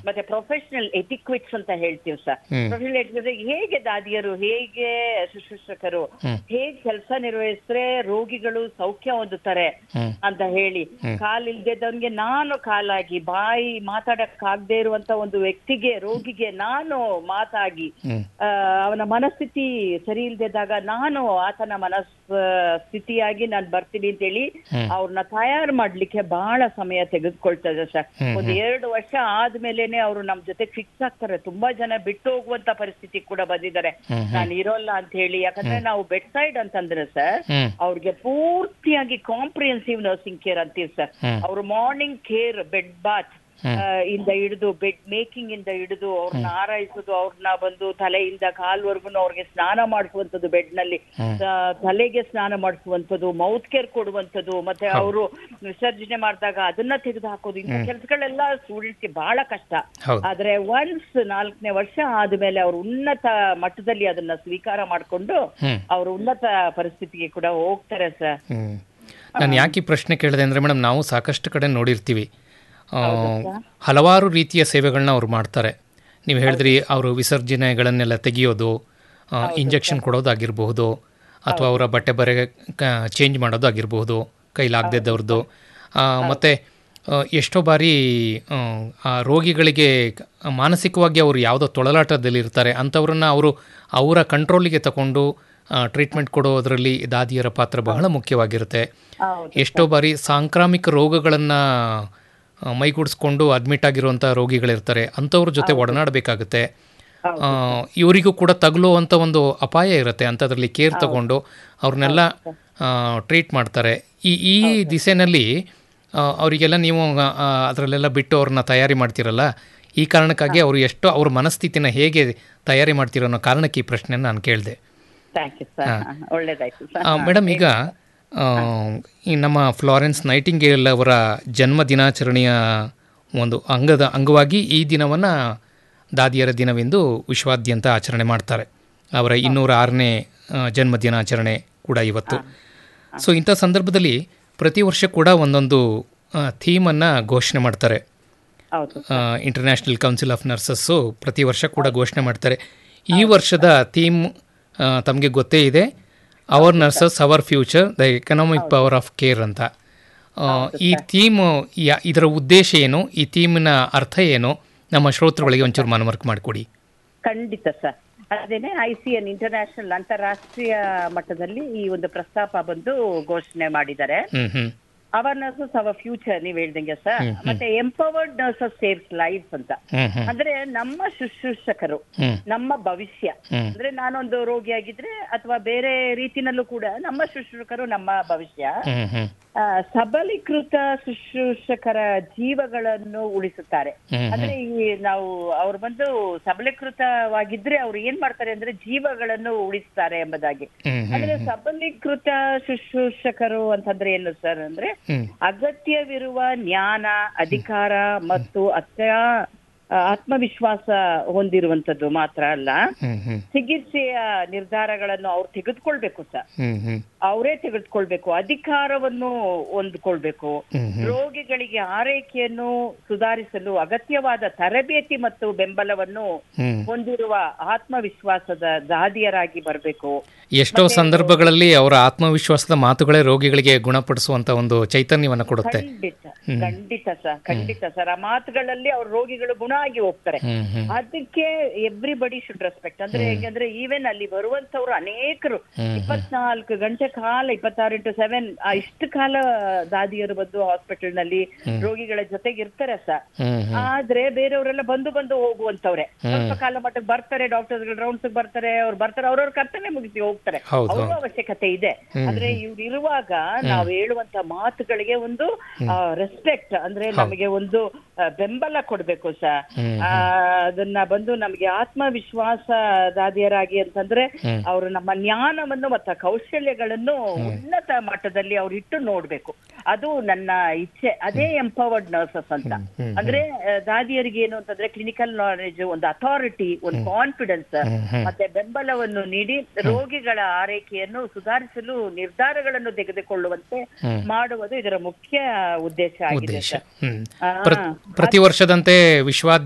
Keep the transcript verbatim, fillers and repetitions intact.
ಮತ್ತೆ ಪ್ರೊಫೆಷನಲ್ ಎಟಿಕ್ವಿಟ್ಸ್ ಅಂತ ಹೇಳ್ತೀವಿ ಸರ್. ಪ್ರೊಫೆಷನಲ್ ಎಟಿಕ್ವಿಟ್ ಹೇಗೆ ದಾದಿಯರು, ಹೇಗೆ ಶುಶ್ರೂಷಕರು ಹೇಗೆ ಕೆಲಸ ನಿರ್ವಹಿಸಿದ್ರೆ ರೋಗಿಗಳು ಸೌಖ್ಯ ಹೊಂದುತ್ತಾರೆ ಅಂತ ಹೇಳಿ, ಕಾಲಿಲ್ದೇದವನ್ಗೆ ನಾನು ಕಾಲಾಗಿ, ಬಾಯಿ ಮಾತಾಡಕ್ ಆಗದೆ ಇರುವಂತ ಒಂದು ವ್ಯಕ್ತಿಗೆ, ರೋಗಿಗೆ ನಾನು ಮಾತಾಗಿ, ಅವನ ಮನಸ್ಥಿತಿ ಸರಿ ಇಲ್ದಿದ್ದಾಗ ನಾನು ಆತನ ಮನಸ್ ಸ್ಥಿತಿಯಾಗಿ ನಾನು ಬರ್ತೀನಿ ಅಂತೇಳಿ ಅವ್ರನ್ನ ತಯಾರು ಮಾಡ್ಲಿಕ್ಕೆ ಬಹಳ ಸಮಯ ತೆಗೆದುಕೊಳ್ತದೆ ಸರ್. ಒಂದು ಎರಡು ವರ್ಷ ಆದ್ಮೇಲೆನೆ ಅವರು ನಮ್ ಜೊತೆ ಫಿಕ್ಸ್ ಆಗ್ತಾರೆ. ತುಂಬಾ ಜನ ಬಿಟ್ಟು ಹೋಗುವಂತ ಪರಿಸ್ಥಿತಿ ಕೂಡ ಬಂದಿದ್ದಾರೆ, ನಾನು ಇರೋಲ್ಲ ಅಂತ ಹೇಳಿ. ಯಾಕಂದ್ರೆ ನಾವು ಬೆಡ್ ಸೈಡ್ ಅಂತಂದ್ರೆ ಸರ್, ಅವ್ರಿಗೆ ಪೂರ್ತಿಯಾಗಿ ಕಾಂಪ್ರಿಹೆನ್ಸಿವ್ ನರ್ಸಿಂಗ್ ಕೇರ್ ಅಂತೀವಿ ಸರ್. ಅವ್ರು ಮಾರ್ನಿಂಗ್ ಕೇರ್, ಬೆಡ್ ಬಾತ್ ಇಂದ ಹಿಡಿದು ಬೆಡ್ ಮೇಕಿಂಗ್ ಇಂದ ಹಿಡಿದು ಅವ್ರನ್ನ ಆರೈಸೋದು, ಅವ್ರನ್ನ ಬಂದು ತಲೆಯಿಂದ ಕಾಲ್ವರ್ಗು ಅವ್ರಿಗೆ ಸ್ನಾನ ಮಾಡಿಸುವಂತದ್ದು, ಬೆಡ್ ನಲ್ಲಿ ತಲೆಗೆ ಸ್ನಾನ ಮಾಡಿಸುವಂತದ್ದು, ಮೌತ್ ಕೇರ್ ಕೊಡುವಂತದ್ದು, ಮತ್ತೆ ಅವರು ವಿಸರ್ಜನೆ ಮಾಡಿದಾಗ ಅದನ್ನ ತೆಗೆದು ಹಾಕೋದು, ಇಂಥ ಕೆಲಸಗಳೆಲ್ಲ ಸ್ಟೂಡೆಂಟ್ಸ್ಗೆ ಬಹಳ ಕಷ್ಟ. ಆದ್ರೆ ಒನ್ಸ್ ನಾಲ್ಕನೇ ವರ್ಷ ಆದ್ಮೇಲೆ ಅವ್ರು ಉನ್ನತ ಮಟ್ಟದಲ್ಲಿ ಅದನ್ನ ಸ್ವೀಕಾರ ಮಾಡ್ಕೊಂಡು ಅವರು ಉನ್ನತ ಪರಿಸ್ಥಿತಿಗೆ ಕೂಡ ಹೋಗ್ತಾರೆ ಸರ್. ನಾನು ಯಾಕೆ ಈ ಪ್ರಶ್ನೆ ಕೇಳಿದೆ ಅಂದ್ರೆ ಮೇಡಮ್, ನಾವು ಸಾಕಷ್ಟು ಕಡೆ ನೋಡಿರ್ತೀವಿ, ಹಲವಾರು ರೀತಿಯ ಸೇವೆಗಳನ್ನ ಅವ್ರು ಮಾಡ್ತಾರೆ. ನೀವು ಹೇಳಿದ್ರಿ ಅವರು ವಿಸರ್ಜನೆಗಳನ್ನೆಲ್ಲ ತೆಗೆಯೋದು, ಇಂಜೆಕ್ಷನ್ ಕೊಡೋದಾಗಿರಬಹುದು, ಅಥವಾ ಅವರ ಬಟ್ಟೆ ಬರೆ ಚೇಂಜ್ ಮಾಡೋದಾಗಿರಬಹುದು ಕೈಲಾಗದಿದ್ದವ್ರದ್ದು. ಮತ್ತು ಎಷ್ಟೋ ಬಾರಿ ಆ ರೋಗಿಗಳಿಗೆ ಮಾನಸಿಕವಾಗಿ ಅವರು ಯಾವುದೋ ತೊಳಲಾಟದಲ್ಲಿ ಇರ್ತಾರೆ, ಅಂಥವ್ರನ್ನ ಅವರು ಅವರ ಕಂಟ್ರೋಲಿಗೆ ತಗೊಂಡು ಟ್ರೀಟ್ಮೆಂಟ್ ಕೊಡೋದರಲ್ಲಿ ದಾದಿಯರ ಪಾತ್ರ ಬಹಳ ಮುಖ್ಯವಾಗಿರುತ್ತೆ. ಎಷ್ಟೋ ಬಾರಿ ಸಾಂಕ್ರಾಮಿಕ ರೋಗಗಳನ್ನು ಮೈಗೂಡಿಸ್ಕೊಂಡು ಅಡ್ಮಿಟ್ ಆಗಿರುವಂಥ ರೋಗಿಗಳಿರ್ತಾರೆ, ಅಂಥವ್ರ ಜೊತೆ ಒಡನಾಡಬೇಕಾಗುತ್ತೆ. ಇವರಿಗೂ ಕೂಡ ತಗುಲುವಂಥ ಒಂದು ಅಪಾಯ ಇರುತ್ತೆ, ಅಂಥದ್ರಲ್ಲಿ ಕೇರ್ ತಗೊಂಡು ಅವ್ರನ್ನೆಲ್ಲ ಟ್ರೀಟ್ ಮಾಡ್ತಾರೆ. ಈ ಈ ದಿಸೆಯಲ್ಲಿ ಅವರಿಗೆಲ್ಲ ನೀವು ಅದರಲ್ಲೆಲ್ಲ ಬಿಟ್ಟು ಅವ್ರನ್ನ ತಯಾರಿ ಮಾಡ್ತಿರಲ್ಲ, ಈ ಕಾರಣಕ್ಕಾಗಿ ಅವರು ಎಷ್ಟೋ ಅವ್ರ ಮನಸ್ಥಿತಿನ ಹೇಗೆ ತಯಾರಿ ಮಾಡ್ತಿರೋ ಅನ್ನೋ ಕಾರಣಕ್ಕೆ ಈ ಪ್ರಶ್ನೆಯನ್ನು ನಾನು ಕೇಳಿದೆ. ಮೇಡಮ್, ಈಗ ಈ ನಮ್ಮ ಫ್ಲಾರೆನ್ಸ್ ನೈಟಿಂಗೇಲ್ ಅವರ ಜನ್ಮ ದಿನಾಚರಣೆಯ ಒಂದು ಅಂಗದ ಅಂಗವಾಗಿ ಈ ದಿನವನ್ನು ದಾದಿಯರ ದಿನವೆಂದು ವಿಶ್ವಾದ್ಯಂತ ಆಚರಣೆ ಮಾಡ್ತಾರೆ. ಅವರ ಇನ್ನೂರ ಆರನೇ ಜನ್ಮ ದಿನಾಚರಣೆ ಕೂಡ ಇವತ್ತು. ಸೊ ಇಂಥ ಸಂದರ್ಭದಲ್ಲಿ ಪ್ರತಿ ವರ್ಷ ಕೂಡ ಒಂದೊಂದು ಥೀಮನ್ನು ಘೋಷಣೆ ಮಾಡ್ತಾರೆ. ಇಂಟರ್ನ್ಯಾಷನಲ್ ಕೌನ್ಸಿಲ್ ಆಫ್ ನರ್ಸಸ್ಸು ಪ್ರತಿ ವರ್ಷ ಕೂಡ ಘೋಷಣೆ ಮಾಡ್ತಾರೆ. ಈ ವರ್ಷದ ಥೀಮ್ ತಮಗೆ ಗೊತ್ತೇ ಇದೆ, hour nurses our future, the economic power of care ಅಂತ. ಈ ಥೀಮ್, ಇದರ ಉದ್ದೇಶ ಏನು, ಈ ಥೀಮಿನ ಅರ್ಥ ಏನು, ನಮ್ಮ ಶ್ರೋತೃಗಳಿಗೆ ಒಂಚೂರು ಮನವರಿಕೆ ಮಾಡಿಕೊಡಿ. ಖಂಡಿತ ಸರ್. ಅದೇನೆ ಐ ಸಿ ಎನ್ ಇಂಟರ್ನ್ಯಾಷನಲ್ ಅಂತಾರಾಷ್ಟ್ರೀಯ ಮಟ್ಟದಲ್ಲಿ ಈ ಒಂದು ಪ್ರಸ್ತಾಪ ಬಂದು ಘೋಷಣೆ ಮಾಡಿದ್ದಾರೆ. ಅವರ್ ನರ್ಸಸ್ ಅವರ್ ಫ್ಯೂಚರ್ ನೀವ್ ಹೇಳ್ದಂಗೆ ಸರ್. ಮತ್ತೆ ಎಂಪವರ್ಡ್ ನರ್ಸಸ್ ಸೇವ್ಸ್ ಲೈಫ್ಸ್ ಅಂತ ಅಂದ್ರೆ ನಮ್ಮ ಶುಶ್ರೂಷಕರು ನಮ್ಮ ಭವಿಷ್ಯ. ಅಂದ್ರೆ ನಾನೊಂದು ರೋಗಿಯಾಗಿದ್ರೆ ಅಥವಾ ಬೇರೆ ರೀತಿನಲ್ಲೂ ಕೂಡ ನಮ್ಮ ಶುಶ್ರೂಷಕರು ನಮ್ಮ ಭವಿಷ್ಯ. ಸಬಲೀಕೃತ ಶುಶ್ರೂಷಕರ ಜೀವಗಳನ್ನು ಉಳಿಸುತ್ತಾರೆ. ಅಂದ್ರೆ ಈ ನಾವು ಅವ್ರು ಬಂದು ಸಬಲೀಕೃತವಾಗಿದ್ರೆ ಅವ್ರು ಏನ್ ಮಾಡ್ತಾರೆ ಅಂದ್ರೆ ಜೀವಗಳನ್ನು ಉಳಿಸ್ತಾರೆ ಎಂಬುದಾಗಿ. ಅಂದ್ರೆ ಸಬಲೀಕೃತ ಶುಶ್ರೂಷಕರು ಅಂತಂದ್ರೆ ಏನು ಸರ್ ಅಂದ್ರೆ ಅಗತ್ಯವಿರುವ ಜ್ಞಾನ, ಅಧಿಕಾರ ಮತ್ತು ಅತ್ಯ ಆತ್ಮವಿಶ್ವಾಸ ಹೊಂದಿರುವಂತದ್ದು ಮಾತ್ರ ಅಲ್ಲ, ಚಿಕಿತ್ಸೆಯ ನಿರ್ಧಾರಗಳನ್ನು ಅವ್ರು ತೆಗೆದುಕೊಳ್ಬೇಕು ಸರ್, ಅವರೇ ತೆಗೆದುಕೊಳ್ಬೇಕು, ಅಧಿಕಾರವನ್ನು ಹೊಂದ್ಕೊಳ್ಬೇಕು, ರೋಗಿಗಳಿಗೆ ಆರೈಕೆಯನ್ನು ಸುಧಾರಿಸಲು ಅಗತ್ಯವಾದ ತರಬೇತಿ ಮತ್ತು ಬೆಂಬಲವನ್ನು ಹೊಂದಿರುವ ಆತ್ಮವಿಶ್ವಾಸದ ದಾದಿಯರಾಗಿ ಬರಬೇಕು. ಎಷ್ಟೋ ಸಂದರ್ಭಗಳಲ್ಲಿ ಅವರ ಆತ್ಮವಿಶ್ವಾಸದ ಮಾತುಗಳೇ ರೋಗಿಗಳಿಗೆ ಗುಣಪಡಿಸುವಂತ ಒಂದು ಚೈತನ್ಯವನ್ನು ಕೊಡುತ್ತೆ. ಖಂಡಿತ ಖಂಡಿತ ಸರ್, ಖಂಡಿತ ಸರ್. ಆ ಮಾತುಗಳಲ್ಲಿ ಅವ್ರ ರೋಗಿಗಳು ಗುಣ ಆಗಿ ಹೋಗ್ತಾರೆ. ಅದಕ್ಕೆ ಎವ್ರಿಬಡಿ ಶುಡ್ ರೆಸ್ಪೆಕ್ಟ್. ಅಂದ್ರೆ ಹೇಗಂದ್ರೆ ಈವನ್ ಅಲ್ಲಿ ಬರುವಂತವ್ರು ಅನೇಕರು ಇಪ್ಪತ್ನಾಲ್ಕು ಗಂಟೆ ಕಾಲ ಇಪ್ಪತ್ತಾರು ಇಂಟು ಸೆವೆನ್ ಇಷ್ಟು ಕಾಲ ದಾದಿಯರು ಬಂದು ಹಾಸ್ಪಿಟಲ್ ನಲ್ಲಿ ರೋಗಿಗಳ ಜೊತೆಗೆ ಇರ್ತಾರೆ ಸರ್. ಆದ್ರೆ ಬೇರೆಯವರೆಲ್ಲ ಬಂದು ಬಂದು ಹೋಗುವಂತವ್ರೆ, ಸ್ವಲ್ಪ ಕಾಲ ಮಟ್ಟಕ್ಕೆ ಬರ್ತಾರೆ, ಡಾಕ್ಟರ್ಸ್ ರೌಂಡ್ಸ್ ಬರ್ತಾರೆ, ಅವ್ರು ಬರ್ತಾರೆ, ಅವ್ರವ್ರ ಕರ್ತವ್ಯ ಮುಗಿಸಿ ಹೋಗ್ತಾರೆ. ಅವ್ರ ಅವಶ್ಯಕತೆ ಇದೆ. ಆದ್ರೆ ಇವ್ರು ಇರುವಾಗ ನಾವು ಹೇಳುವಂತ ಮಾತುಗಳಿಗೆ ಒಂದು ರೆಸ್ಪೆಕ್ಟ್, ಅಂದ್ರೆ ನಮಗೆ ಒಂದು ಬೆಂಬಲ ಕೊಡ್ಬೇಕು ಸರ್. ಅದನ್ನ ಬಂದು ನಮ್ಗೆ ಆತ್ಮವಿಶ್ವಾಸ ದಾದಿಯರಾಗಿ ಅಂತಂದ್ರೆ ಅವರು ನಮ್ಮ ಜ್ಞಾನವನ್ನು ಮತ್ತು ಕೌಶಲ್ಯಗಳನ್ನು ಉನ್ನತ ಮಟ್ಟದಲ್ಲಿ ಅವ್ರು ಇಟ್ಟು ನೋಡ್ಬೇಕು. ಅದು ನನ್ನ ಇಚ್ಛೆ. ಅದೇ ಎಂಪವರ್ಡ್ ನರ್ಸಸ್ ಅಂತ. ಅಂದ್ರೆ ದಾದಿಯರಿಗೆ ಏನು ಅಂತಂದ್ರೆ ಕ್ಲಿನಿಕಲ್ ನಾಲೆಜ್, ಒಂದು ಅಥಾರಿಟಿ, ಒಂದು ಕಾನ್ಫಿಡೆನ್ಸ್ ಮತ್ತೆ ಬೆಂಬಲವನ್ನು ನೀಡಿ ರೋಗಿಗಳ ಆರೈಕೆಯನ್ನು ಸುಧಾರಿಸಲು ನಿರ್ಧಾರಗಳನ್ನು ತೆಗೆದುಕೊಳ್ಳುವಂತೆ ಮಾಡುವುದು ಇದರ ಮುಖ್ಯ ಉದ್ದೇಶ ಆಗಿದೆ. ಪ್ರತಿ ವರ್ಷದಂತೆ ವಿಶ್ವ